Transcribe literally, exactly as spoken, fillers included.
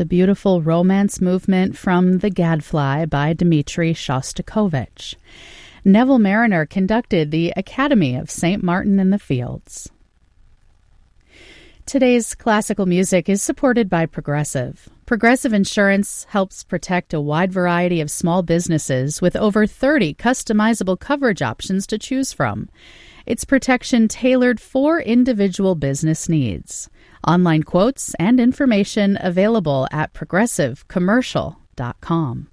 the beautiful romance movement from The Gadfly by Dmitri Shostakovich. Neville Marriner conducted the Academy of Saint Martin in the Fields. Today's classical music is supported by Progressive. Progressive Insurance helps protect a wide variety of small businesses with over thirty customizable coverage options to choose from. It's protection tailored for individual business needs. Online quotes and information available at progressive commercial dot com.